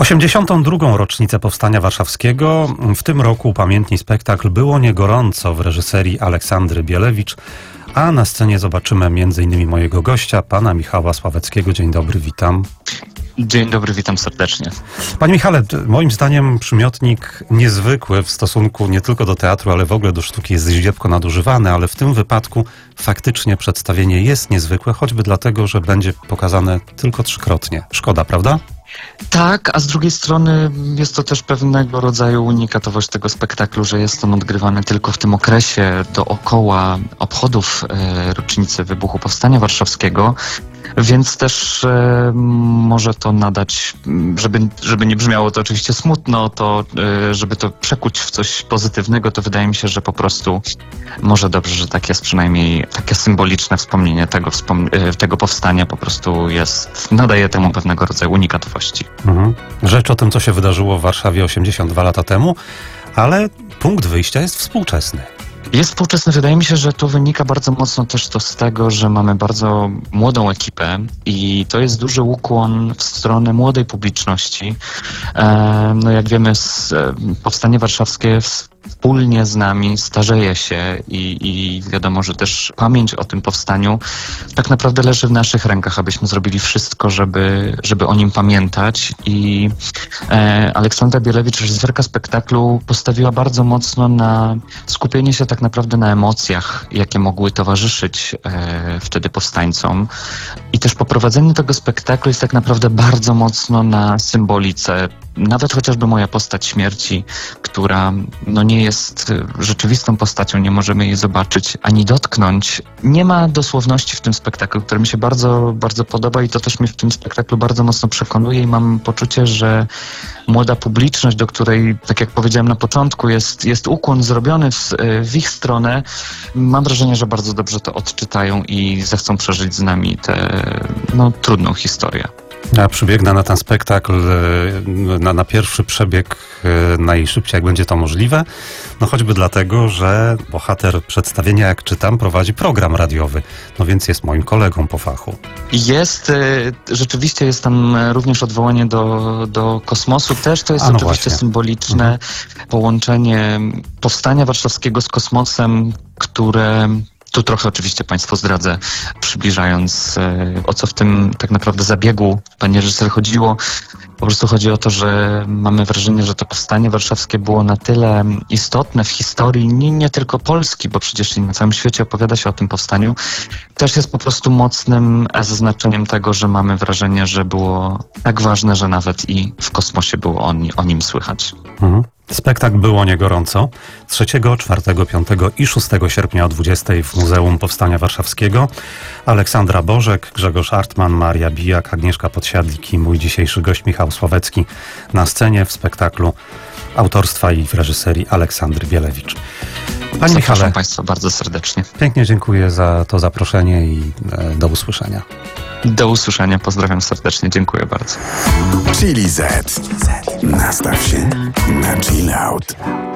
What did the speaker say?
82. rocznicę Powstania Warszawskiego. W tym roku upamiętni spektakl Było nie gorąco w reżyserii Aleksandry Bielewicz, a na scenie zobaczymy m.in. mojego gościa, pana Michała Sławeckiego. Dzień dobry, witam. Dzień dobry, witam serdecznie. Panie Michale, moim zdaniem przymiotnik niezwykły w stosunku nie tylko do teatru, ale w ogóle do sztuki jest zdziepko nadużywany, ale w tym wypadku faktycznie przedstawienie jest niezwykłe, choćby dlatego, że będzie pokazane tylko trzykrotnie. Szkoda, prawda? Tak, a z drugiej strony jest to też pewnego rodzaju unikatowość tego spektaklu, że jest on odgrywany tylko w tym okresie dookoła obchodów rocznicy wybuchu Powstania Warszawskiego, więc też może to nadać, żeby nie brzmiało to oczywiście smutno, to żeby to przekuć w coś pozytywnego, to wydaje mi się, że po prostu może dobrze, że tak jest, przynajmniej takie symboliczne wspomnienie tego powstania po prostu jest, nadaje temu pewnego rodzaju unikatowości. Rzecz o tym, co się wydarzyło w Warszawie 82 lata temu, ale punkt wyjścia jest współczesny. Jest współczesny. Wydaje mi się, że to wynika bardzo mocno też to z tego, że mamy bardzo młodą ekipę i to jest duży ukłon w stronę młodej publiczności. No jak wiemy, Powstanie Warszawskie wspólnie z nami starzeje się i wiadomo, że też pamięć o tym powstaniu tak naprawdę leży w naszych rękach, abyśmy zrobili wszystko, żeby o nim pamiętać. I Aleksandra Bielewicz, reżyserka spektaklu, postawiła bardzo mocno na skupienie się tak naprawdę na emocjach, jakie mogły towarzyszyć wtedy powstańcom. I też poprowadzenie tego spektaklu jest tak naprawdę bardzo mocno na symbolice. Nawet chociażby moja postać śmierci, która nie jest rzeczywistą postacią, nie możemy jej zobaczyć ani dotknąć. Nie ma dosłowności w tym spektaklu, który mi się bardzo, bardzo podoba i to też mnie w tym spektaklu bardzo mocno przekonuje i mam poczucie, że młoda publiczność, do której, tak jak powiedziałem na początku, jest ukłon zrobiony w ich stronę, mam wrażenie, że bardzo dobrze to odczytają i zechcą przeżyć z nami tę trudną historię. Ja przybiegnę na ten spektakl, na pierwszy przebieg najszybciej, jak będzie to możliwe. Choćby dlatego, że bohater przedstawienia, jak czytam, prowadzi program radiowy. Więc jest moim kolegą po fachu. Rzeczywiście jest tam również odwołanie do kosmosu. Też to jest oczywiście symboliczne połączenie Powstania Warszawskiego z kosmosem, które... Tu trochę oczywiście Państwu zdradzę, przybliżając, o co w tym tak naprawdę zabiegu, panie reżyser, chodziło. Po prostu chodzi o to, że mamy wrażenie, że to Powstanie Warszawskie było na tyle istotne w historii nie tylko Polski, bo przecież na całym świecie opowiada się o tym powstaniu. Też jest po prostu mocnym zaznaczeniem tego, że mamy wrażenie, że było tak ważne, że nawet i w kosmosie było o nim słychać. Spektakl Było nie gorąco 3, 4, 5 i 6 sierpnia o 20 w Muzeum Powstania Warszawskiego. Aleksandra Bożek, Grzegorz Artman, Maria Bijak, Agnieszka Podsiadlik i mój dzisiejszy gość Michał Sławecki na scenie w spektaklu autorstwa i w reżyserii Aleksandry Bielewicz. Panie Michale, zapraszam Państwa bardzo serdecznie. Pięknie dziękuję za to zaproszenie i do usłyszenia. Do usłyszenia, pozdrawiam serdecznie, dziękuję bardzo. Chili Z. Nastaw się na chill out.